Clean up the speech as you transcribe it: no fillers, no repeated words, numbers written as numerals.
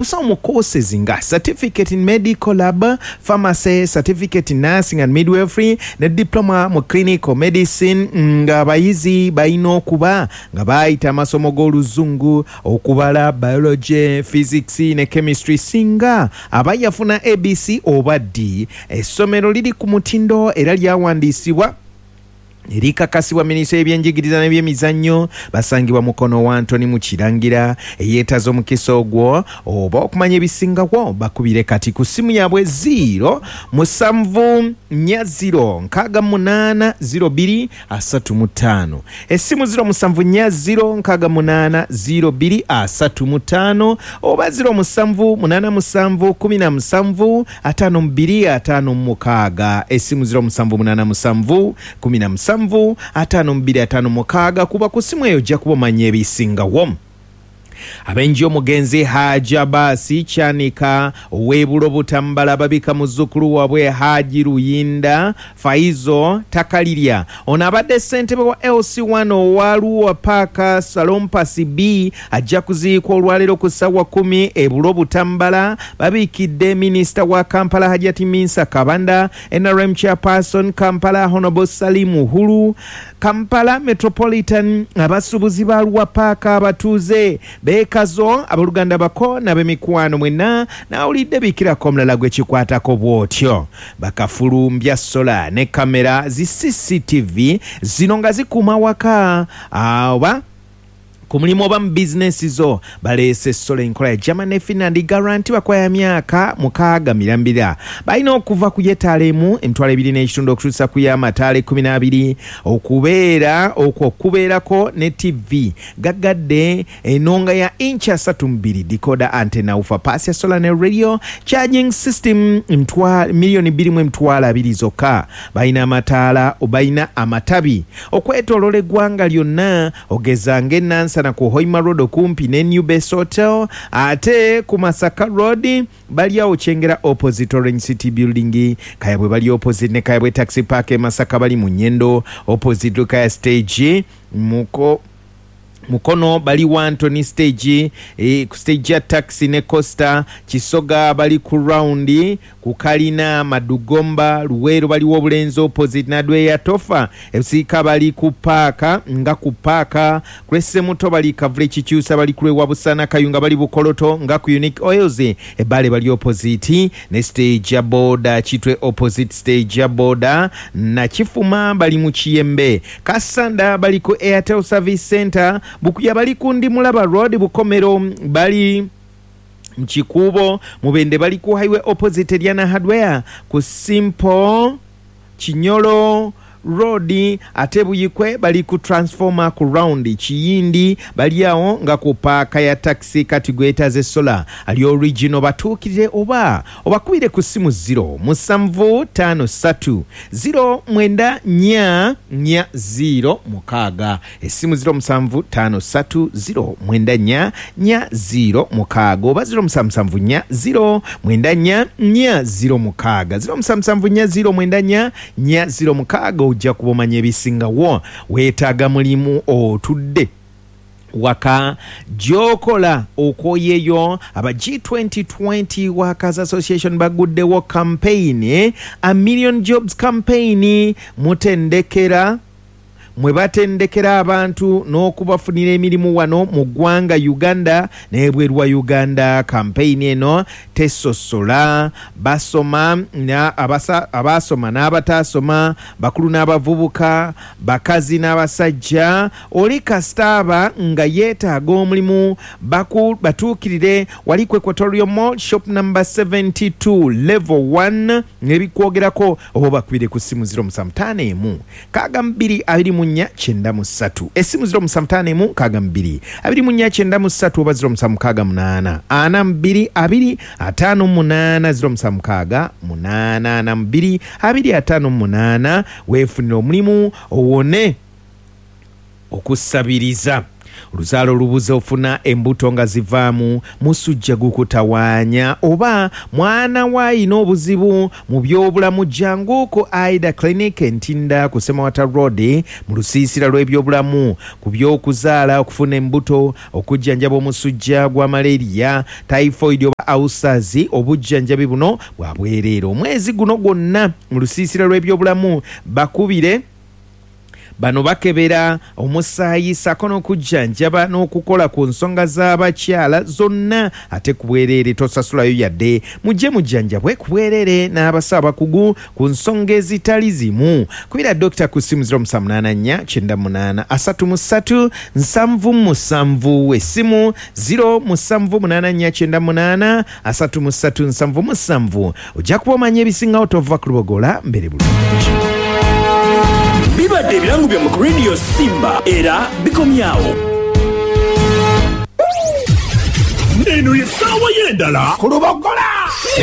okusawo mu courses nga certificate in medical lab, pharmacy, certificate in nursing and midwifery ne diploma mu clinical medicine nga abayizi balina okuba nga bayita amasomo g'oluzungu okubala biology, physics ne chemistry singa abayafuna ABC oba D. Essomero liri ku mutindo era lyawandiisibwa erikakasibwa minisitule y'ebyenjigiriza n'ebyemizannyo basangibwa mukono wa Anthony Mukirangira eyeetaza omukisa ogwo oba okumanya ebisingawo bakubire kati ku ssimu yaabwe 07406800235 essimu 07406800235 oba 07877175256 essimu 07877175256 kuba ku ssimu eyo ojja kuba omanya ebisingawo. Abenji omugenzi Haji Abasi Chanika ow'ebulo Butambala babika muzzukulu wabwe Haji Ruyinda Faizo Takalirya ono abadde ssentebe wa LC1 owaluwa Paaka Salompasi B ajja kuziikwa olwaleero ku ssaawa 10 ebulo Butambala babiikidde minisita wa Kampala Hajati Minsa Kabanda, NRM chairperson Kampala Honorable Salim Uhuru, Kampala Metropolitan abasuubuzi ba Luwa Paaka abatuuze beekazo abaluganda bako n'ab'emikwano mwenna nawulidde biikirako omulala gwekikwatako bw'otyo bakafulumbya sola ne kamera zi CCTV zino nga zikuuma waka oba ku mulimu oba mu bizinesi zo baleese sola enkola ya German and Finland guarantee bakwaya myaka 6 mirambira balina okuva ku yetaala emu emitwalo 2.5 okutuusa ku y'amataala 12 okubeerako ne TV gagadde enonga ya inch 32 decoder antenna ufa pass ya solar ne radio charging system milioni 2.2 zokka balina amataala obalina amatabi okwetoolola eggwanga lyonna ogezanga ennansi na ku Hoima Road okumpi ne New Base Hotel ate ku Masaka Road bali awo Kyengera opposite Orange City Building Kayabwe bali opposite ne Kayabwe Taxi Park Masaka bali mu Nyendo opposite Lukaya Stage mukono bali wa Anthony Stage ku stage ya taxi ne Costa Kisoga bali ku round ku Kalina Madugomba Luwero bali wobulenzo opposite Nadwe ya Tofa FCK bali ku Paaka nga ku Paaka Kwese Muto bali Kavule Kikyusa bali kule Wabusana Kayunga bali Bukoloto nga ku Unique Oils ebale bali opposite ne stage ya Boda Kitwe opposite stage ya Boda na Kifuma bali mu Kiyembe Kasanda bali ku Airtel Service Center Bukuya bali kundi Mulaba Road Bukomero bali Mchikubo Mubende bali ku highway opposite Diana Hardware ku Simple Chinyolo Road ate Buyikwe bali ku transformer ku round Kiyindi bali awo nga ku paaka ya taxi katigweta ze solar ali original batuukire oba kubire ku simu 07553 09440 esimu 07553 oba 07540 ojja kubomanya ebisingawo weetaaga mulimu otudde waka jokola okoyeyo aba G2020 Workers Association baguddewo campaign a million jobs campaign mutendekera mwe batendekera abantu n'okubafunira emirimu wano mu ggwanga Uganda n'ebweru wa Uganda. Campaign eno tesosola basoma abasoma n'abataasoma bakulu n'abavubuka bakazi n'abasajja oli kasitaba nga yeetaaga omulimu batuukirire wali ku Equatorial Mall shop number 72 level 1 nebikwogerako oba bakubire ku simu 075 kagambiri 2 esimu 075 kagambiri 2 oba 076 42 58 076 weefunira omulimu owone okusabiriza. Oluzaalo olubuze ofuna embuto nga zivaamu musujja gukutawaanya oba mwana wa ayina obuzibu mu byobulamu janguko Aida Clinic Ntinda ku Semawata Road mu lusiisira lw'ebyobulamu ku by'okuzaala okufuna embuto okujjanjaba omusujja gwa malaria typhoid oba ulcers obujjanjabi buno bwa bwereere omwezi guno gwonna mu lusiisira lw'ebyobulamu bakubire bano bakebera omusaayi sako n'okujjanjaba n'okukola ku nsonga z'abakyala zonna ate ku bwereere tosasulayo yadde mujje mujjanjabwe ku bwereere n'abasa abakugu ku nsonga ezitali zimu kubira Dr. ku ssimu 0784933777 essimu 0784933777 ojja kuba omanya ebisingawo tova ku lubogola mbere bulungi. Bibadde ebirango bya mu Radio Simba era bikomyawo. Neno ye sawa yendala ku lubogola.